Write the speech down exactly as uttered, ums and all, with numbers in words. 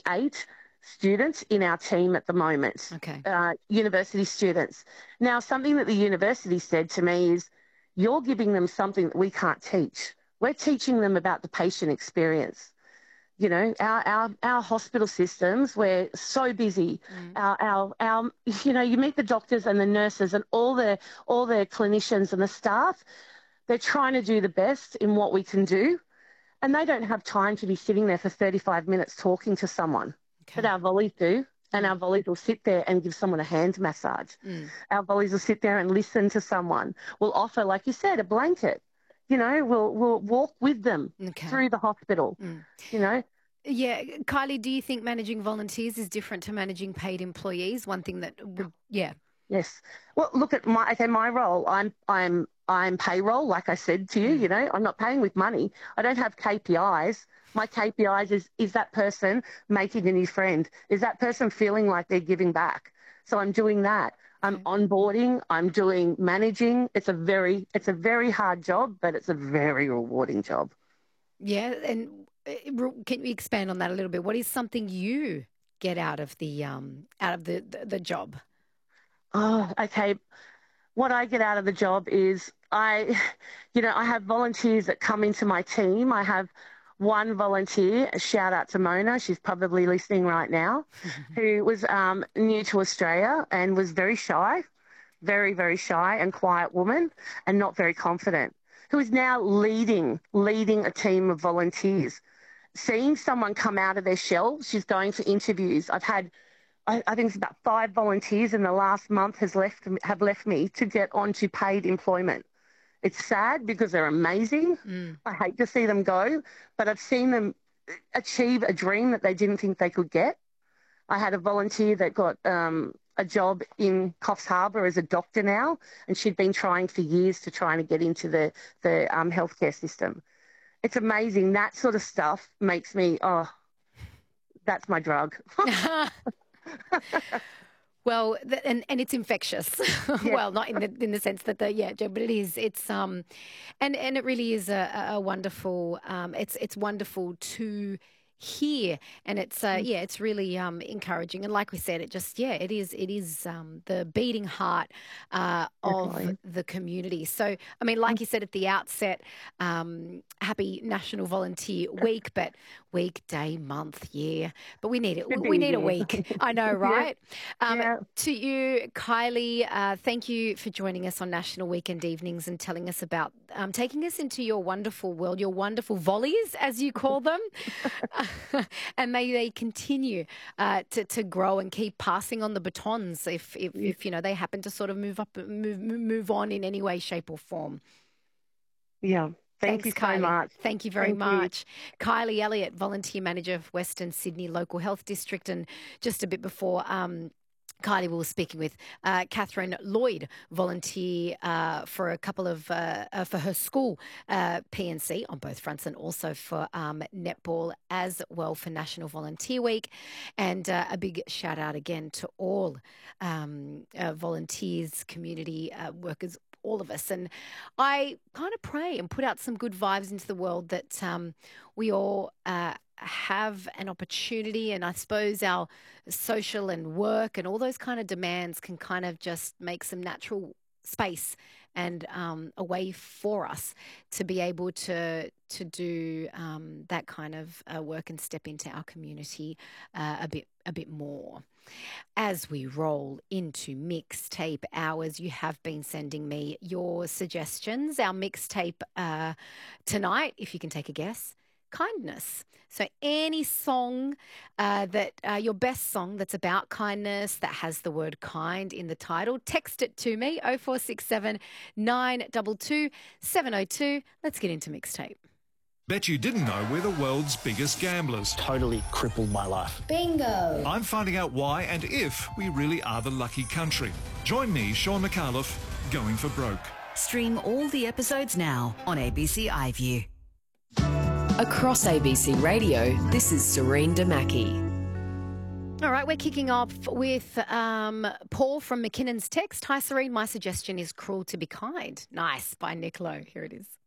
twenty-eight students in our team at the moment, Okay. uh, university students. Now, something that the university said to me is, you're giving them something that we can't teach. We're teaching them about the patient experience. You know, our, our, our hospital systems, we're so busy. Mm. Our, our, our, you know, you meet the doctors and the nurses and all the, all the clinicians and the staff. They're trying to do the best in what we can do. And they don't have time to be sitting there for thirty-five minutes talking to someone. Okay. But our volleys do. And Mm. our volleys will sit there and give someone a hand massage. Mm. Our volleys will sit there and listen to someone. We'll offer, like you said, a blanket. You know, we'll, we'll walk with them Okay. through the hospital, Mm. you know. Yeah. Kylie, do you think managing volunteers is different to managing paid employees? One thing that would, yeah. Yes. Well, look at my, okay, my role. I'm, I'm, I'm payroll, like I said to you, Mm. you know, I'm not paying with money. I don't have K P Is. My K P Is is, is that person making a new friend? Is that person feeling like they're giving back? So I'm doing that. I'm Okay. onboarding. I'm doing managing. It's a very, it's a very hard job, but it's a very rewarding job. Yeah. And uh, can you expand on that a little bit? What is something you get out of the, um, out of the, the, the job? Oh, okay. What I get out of the job is I, you know, I have volunteers that come into my team. I have one volunteer, a shout out to Mona, she's probably listening right now, who was um, new to Australia and was very shy, very, very shy and quiet woman and not very confident, who is now leading, leading a team of volunteers. Seeing someone come out of their shell, she's going for interviews. I've had I, I think it's about five volunteers in the last month has left have left me to get onto paid employment. It's sad because they're amazing. Mm. I hate to see them go, but I've seen them achieve a dream that they didn't think they could get. I had a volunteer that got um, a job in Coffs Harbour as a doctor now, and she'd been trying for years to try and get into the, the um, healthcare system. It's amazing. That sort of stuff makes me, oh, that's my drug. Well, th- and and it's infectious. Yeah. Well, not in the in the sense that the yeah, but it is. It's um, and and it really is a, a wonderful. Um, it's it's wonderful to hear, and it's uh, yeah, it's really um encouraging. And like we said, it just yeah, it is it is um the beating heart uh, of Definitely. the community. So I mean, like you said at the outset, um, happy National Volunteer Week, but week, day, month, year. But we need it. Should We be need a here. week. I know, right? Um, Yeah. To you, Kylie, uh, thank you for joining us on National Weekend Evenings and telling us about um, taking us into your wonderful world, your wonderful volleys, as you call them. And may they continue uh, to, to grow and keep passing on the batons if, if, Yeah. if, you know, they happen to sort of move up, move, move on in any way, shape or form. Yeah. Thank Thanks, you so Kylie. much. Thank you very Thank you. much. Kylie Elliott, Volunteer Manager of Western Sydney Local Health District. And just a bit before um, Kylie, we were speaking with uh, Catherine Lloyd, volunteer uh, for a couple of, uh, uh, for her school, uh, P N C on both fronts, and also for um, netball as well for National Volunteer Week. And uh, a big shout out again to all um, uh, volunteers, community uh, workers, all of us. And I kind of pray and put out some good vibes into the world that um, we all uh, have an opportunity, and I suppose our social and work and all those kind of demands can kind of just make some natural space and um, a way for us to be able to to do um, that kind of uh, work and step into our community uh, a bit a bit more. As we roll into mixtape hours, you have been sending me your suggestions. Our mixtape uh, tonight, if you can take a guess, kindness. So any song uh, that uh, your best song that's about kindness, that has the word kind in the title, text it to me, oh four six seven, nine two two, seven oh two. Let's get into mixtape. Bet you didn't know we're the world's biggest gamblers. Totally crippled my life. Bingo! I'm finding out why and if we really are the lucky country. Join me, Sean McAuliffe, going for broke. Stream all the episodes now on A B C iView. Across A B C Radio, this is Serene Damaki. All right, we're kicking off with um, Paul from McKinnon's text. Hi, Serene. My suggestion is Cruel to Be Kind. Nice, by Nick Lowe. Here it is.